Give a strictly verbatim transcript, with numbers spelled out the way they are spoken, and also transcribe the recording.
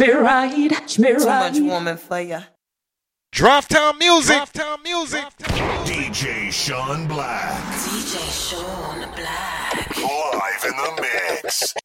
be right, be Too right. much woman for ya. Draft Town Music. Draft Town Music. D J Sean Black. D J Sean Black. Live in the mix.